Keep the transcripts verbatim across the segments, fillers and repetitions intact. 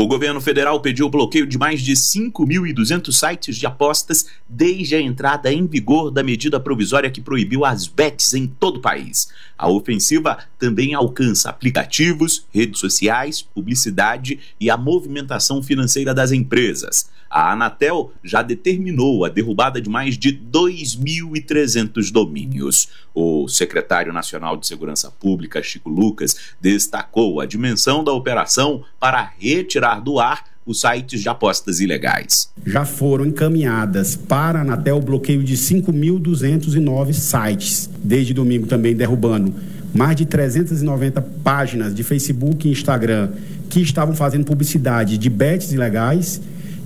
O governo federal pediu o bloqueio de mais de cinco mil e duzentos sites de apostas desde a entrada em vigor da medida provisória que proibiu as bets em todo o país. A ofensiva também alcança aplicativos, redes sociais, publicidade e a movimentação financeira das empresas. A Anatel já determinou a derrubada de mais de dois mil e trezentos domínios. O secretário nacional de Segurança Pública, Chico Lucas, destacou a dimensão da operação para retirar do ar os sites de apostas ilegais. Já foram encaminhadas para a Anatel o bloqueio de cinco mil duzentos e nove sites, desde domingo também derrubando mais de trezentas e noventa páginas de Facebook e Instagram que estavam fazendo publicidade de bets ilegais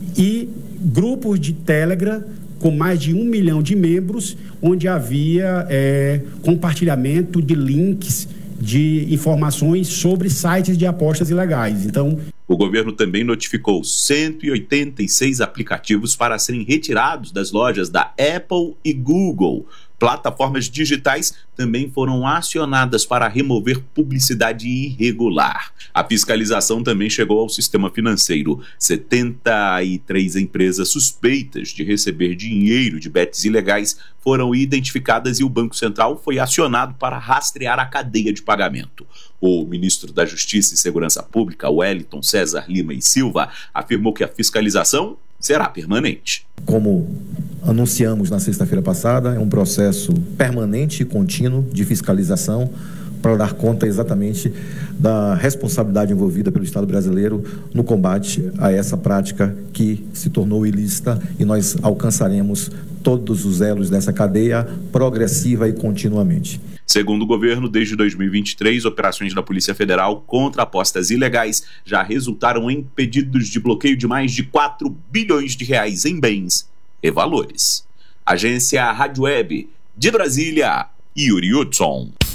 e grupos de Telegram com mais de um milhão de membros, onde havia é, compartilhamento de links de informações sobre sites de apostas ilegais. Então, o governo também notificou cento e oitenta e seis aplicativos para serem retirados das lojas da Apple e Google. Plataformas digitais também foram acionadas para remover publicidade irregular. A fiscalização também chegou ao sistema financeiro. setenta e três empresas suspeitas de receber dinheiro de bets ilegais foram identificadas e o Banco Central foi acionado para rastrear a cadeia de pagamento. O ministro da Justiça e Segurança Pública, Wellington César Lima e Silva, afirmou que a fiscalização será permanente. Como anunciamos na sexta-feira passada, é um processo permanente e contínuo de fiscalização para dar conta exatamente da responsabilidade envolvida pelo Estado brasileiro no combate a essa prática que se tornou ilícita, e nós alcançaremos todos os elos dessa cadeia progressiva e continuamente. Segundo o governo, desde dois mil e vinte e três, operações da Polícia Federal contra apostas ilegais já resultaram em pedidos de bloqueio de mais de quatro bilhões de reais em bens e valores. Agência Rádio Web de Brasília, Yuri Hudson.